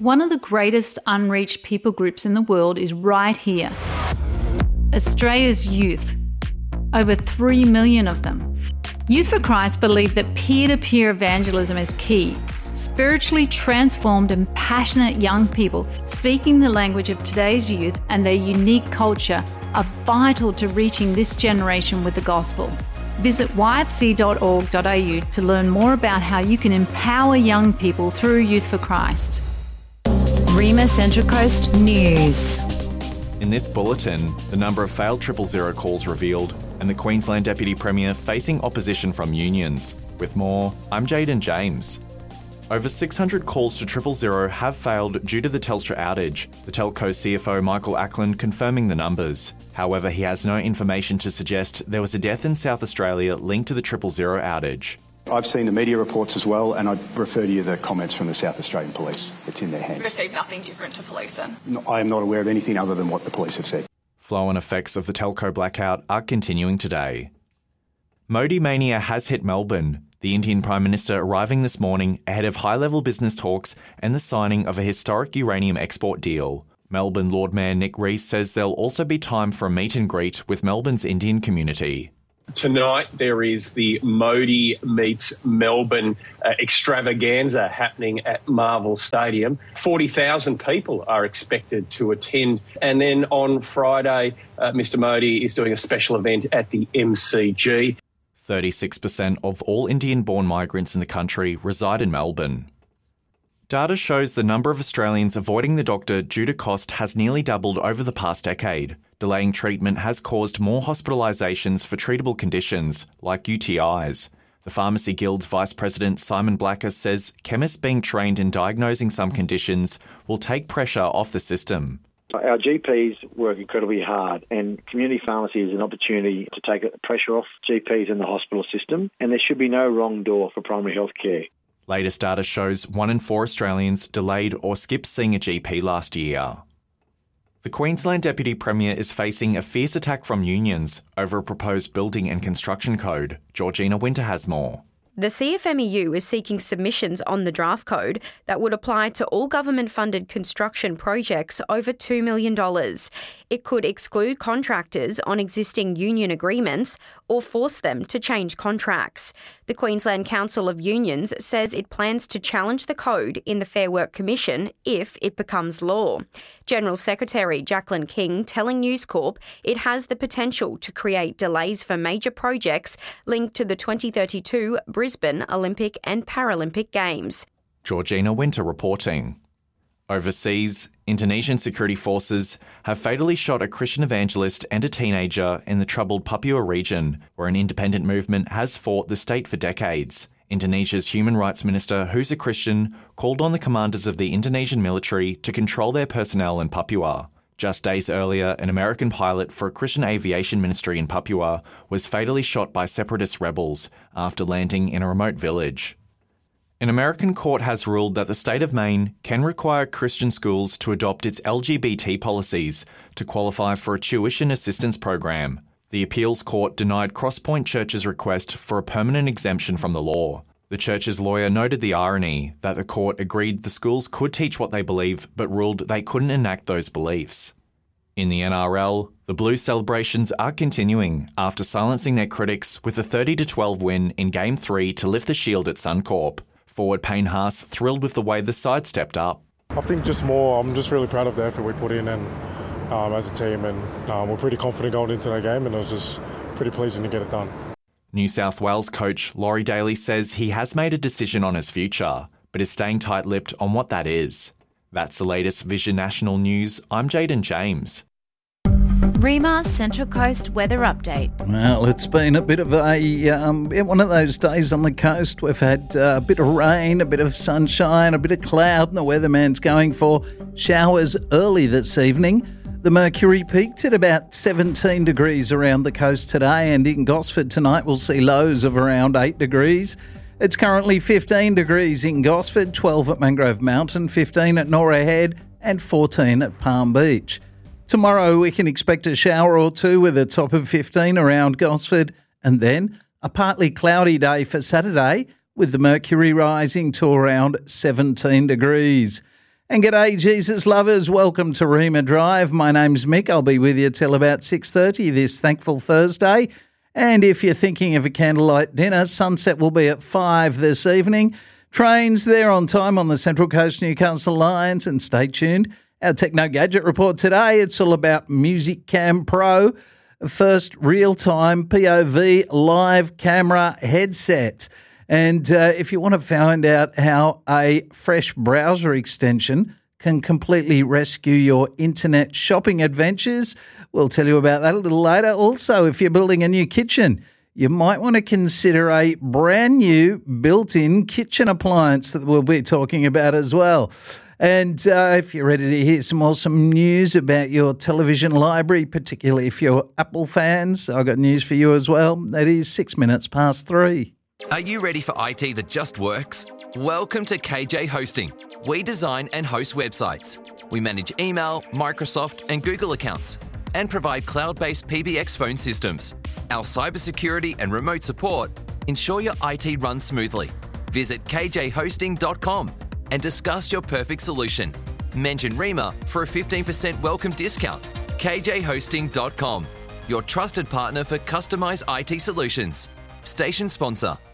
One of the greatest unreached people groups in the world is right here. Australia's youth. Over 3 million of them. Youth for Christ believe that peer-to-peer evangelism is key. Spiritually transformed and passionate young people speaking the language of today's youth and their unique culture are vital to reaching this generation with the gospel. Visit yfc.org.au to learn more about how you can empower young people through Youth for Christ. Rima Central Coast News. In this bulletin, the number of failed 000 calls revealed and the Queensland Deputy Premier facing opposition from unions. With more, I'm Jaden James. Over 600 calls to 000 have failed due to the Telstra outage, the telco CFO Michael Ackland confirming the numbers. However, he has no information to suggest there was a death in South Australia linked to the 000 outage. I've seen the media reports as well, and I'd refer to you the comments from the South Australian Police. It's in their hands. You received nothing different to police then? No, I am not aware of anything other than what the police have said. Flow and effects of the telco blackout are continuing today. Modi mania has hit Melbourne, the Indian Prime Minister arriving this morning ahead of high-level business talks and the signing of a historic uranium export deal. Melbourne Lord Mayor Nick Rees says there'll also be time for a meet and greet with Melbourne's Indian community. Tonight there is the Modi meets Melbourne extravaganza happening at Marvel Stadium. 40,000 people are expected to attend. And then on Friday, Mr Modi is doing a special event at the MCG. 36% of all Indian-born migrants in the country reside in Melbourne. Data shows the number of Australians avoiding the doctor due to cost has nearly doubled over the past decade. Delaying treatment has caused more hospitalisations for treatable conditions, like UTIs. The Pharmacy Guild's Vice President Simon Blacker says chemists being trained in diagnosing some conditions will take pressure off the system. Our GPs work incredibly hard, and community pharmacy is an opportunity to take pressure off GPs in the hospital system, and there should be no wrong door for primary health care. Latest data shows 1 in 4 Australians delayed or skipped seeing a GP last year. The Queensland Deputy Premier is facing a fierce attack from unions over a proposed building and construction code. Georgina Winter has more. The CFMEU is seeking submissions on the draft code that would apply to all government-funded construction projects over $2 million. It could exclude contractors on existing union agreements or force them to change contracts. The Queensland Council of Unions says it plans to challenge the code in the Fair Work Commission if it becomes law. General Secretary Jacqueline King telling News Corp it has the potential to create delays for major projects linked to the 2032 Brisbane Olympic and Paralympic Games. Georgina Winter reporting. Overseas, Indonesian security forces have fatally shot a Christian evangelist and a teenager in the troubled Papua region, where an independent movement has fought the state for decades. Indonesia's Human Rights Minister, who's a Christian, called on the commanders of the Indonesian military to control their personnel in Papua. Just days earlier, an American pilot for a Christian aviation ministry in Papua was fatally shot by separatist rebels after landing in a remote village. An American court has ruled that the state of Maine can require Christian schools to adopt its LGBT policies to qualify for a tuition assistance program. The appeals court denied Crosspoint Church's request for a permanent exemption from the law. The church's lawyer noted the irony that the court agreed the schools could teach what they believe, but ruled they couldn't enact those beliefs. In the NRL, the Blues celebrations are continuing after silencing their critics with a 30-12 win in Game 3 to lift the shield at Suncorp. Forward Payne Haas thrilled with the way the side stepped up. I think I'm just really proud of the effort we put in and as a team, and we're pretty confident going into that game, and it was just pretty pleasing to get it done. New South Wales coach Laurie Daly says he has made a decision on his future, but is staying tight-lipped on what that is. That's the latest Vision National News. I'm Jaden James. Rima Central Coast weather update. Well, it's been a bit of one of those days on the coast. We've had a bit of rain, a bit of sunshine, a bit of cloud, and the weatherman's going for showers early this evening. The mercury peaked at about 17 degrees around the coast today, and in Gosford tonight we'll see lows of around 8 degrees. It's currently 15 degrees in Gosford, 12 at Mangrove Mountain, 15 at Norah Head, and 14 at Palm Beach. Tomorrow we can expect a shower or two with a top of 15 around Gosford, and then a partly cloudy day for Saturday with the mercury rising to around 17 degrees. And g'day, Jesus lovers. Welcome to Rima Drive. My name's Mick. I'll be with you till about 6:30 this thankful Thursday. And if you're thinking of a candlelight dinner, sunset will be at 5 this evening. Trains there on time on the Central Coast Newcastle lines. And stay tuned. Our Techno Gadget report today, it's all about Music Cam Pro, first real-time POV live camera headset. And if you want to find out how a fresh browser extension can completely rescue your internet shopping adventures, we'll tell you about that a little later. Also, if you're building a new kitchen, you might want to consider a brand new built-in kitchen appliance that we'll be talking about as well. And if you're ready to hear some awesome news about your television library, particularly if you're Apple fans, I've got news for you as well. It is 6 minutes past 3. Are you ready for IT that just works? Welcome to KJ Hosting. We design and host websites. We manage email, Microsoft and Google accounts and provide cloud-based PBX phone systems. Our cybersecurity and remote support ensure your IT runs smoothly. Visit kjhosting.com and discuss your perfect solution. Mention Rima for a 15% welcome discount. kjhosting.com, your trusted partner for customized IT solutions. Station sponsor.